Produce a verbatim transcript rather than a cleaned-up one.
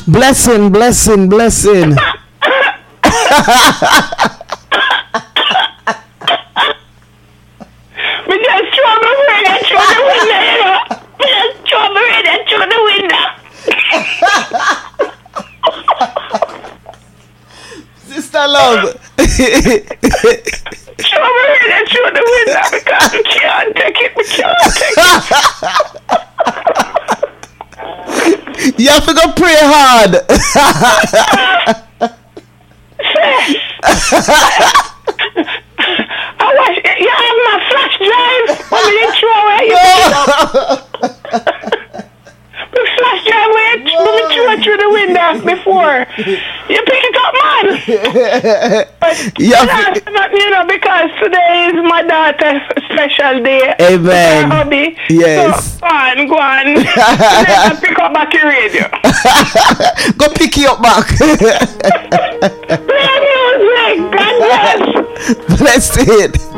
Blessing, blessing, blessing. We just throw my radio through the window, you know. We just throw my radio through the window. Sister Love. Throw my radio through the window because we can't take it. We can't take it. You have to go pray hard. I watch, you have my flash drive. When we didn't throw away, you pick it up. The flash drive, when we threw it through the window before. You pick it up, man. But Yeah. that's not, you know, because today is my daughter's special day. Amen. Her hobby. Yes. So, go on, go on. Then I pick up back your radio. Go pick you up back. Play music. God bless. Bless it.